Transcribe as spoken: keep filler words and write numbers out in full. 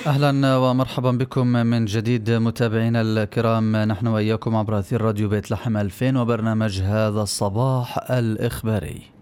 أهلا ومرحبا بكم من جديد متابعينا الكرام، نحن وإياكم عبر أثير راديو بيت لحم ألفين وبرنامج هذا الصباح الإخباري.